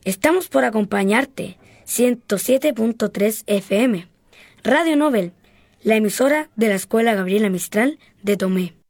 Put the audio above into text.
Estamos por acompañarte. 107.3 FM. Radio Nobel, la emisora de la Escuela Gabriela Mistral de Tomé.